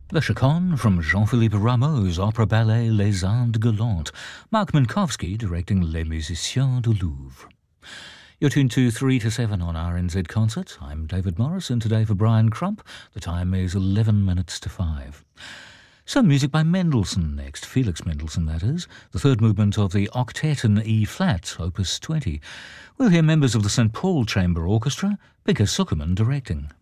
The Chaconne from Jean-Philippe Rameau's opera ballet Les Indes Galantes, Mark Minkowski directing Les Musiciens du Louvre. You're tuned to 3 to 7 on RNZ Concert. I'm David Morris, and today for Brian Crump, the time is 11 minutes to 5. Some music by Mendelssohn next, Felix Mendelssohn that is, the third movement of the Octet in E-flat, Opus 20. We'll hear members of the St. Paul Chamber Orchestra, Pekka Sukerman directing.